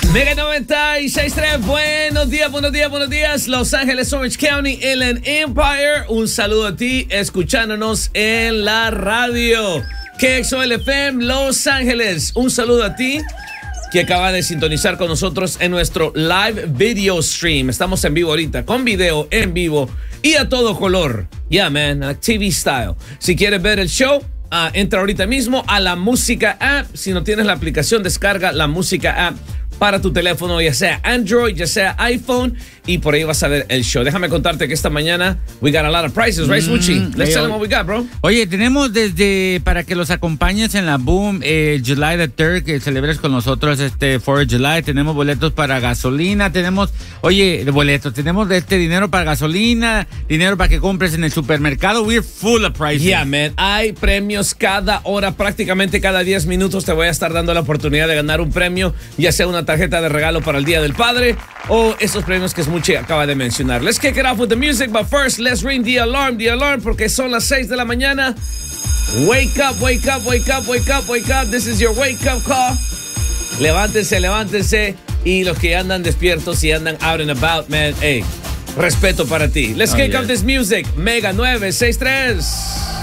Mega 96.3, buenos días, buenos días, buenos días. Los Ángeles, Orange County, Inland Empire. Un saludo a ti, escuchándonos en la radio. KXOL FM, Los Ángeles. Un saludo a ti que acaba de sintonizar con nosotros en nuestro live video stream. Estamos en vivo ahorita, con video, en vivo y a todo color. Yeah, man, TV style. Si quieres ver el show, entra ahorita mismo a la Música App. Si no tienes la aplicación, descarga la Música App para tu teléfono, ya sea Android, ya sea iPhone, y por ahí vas a ver el show. Déjame contarte que esta mañana we got a lot of prizes, right, Smoochie? Let's tell them what we got, bro. Oye, tenemos para que los acompañes en la Boom, July the 3rd, que celebres con nosotros 4th July. Tenemos boletos para gasolina, tenemos dinero para gasolina, dinero para que compres en el supermercado. We're full of prizes. Yeah, man. Hay premios cada hora, prácticamente cada 10 minutos te voy a estar dando la oportunidad de ganar un premio, ya sea una tarjeta de regalo para el Día del Padre o esos premios que Smoochie acaba de mencionar. Let's kick it off with the music, but first, let's ring the alarm, porque son las 6 de la mañana. Wake up, wake up, wake up, wake up, wake up. This is your wake up call. Levántense, levántense. Y los que andan despiertos y andan out and about, man, hey, respeto para ti. Let's kick off this music. Mega 963.